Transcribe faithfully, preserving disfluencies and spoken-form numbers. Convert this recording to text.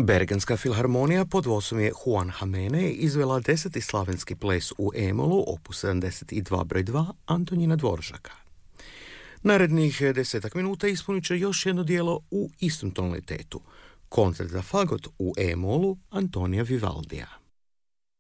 Bergenska filharmonija pod vodstvom je Juan Jamene izvela deseti slavenski ples u E-molu, opus sedamdeset dva broj dva Antonina Dvoržaka. Narednih desetak minuta ispunit će još jedno dijelo u istom tonalitetu, koncert za fagot u E-molu Antonija Vivaldija.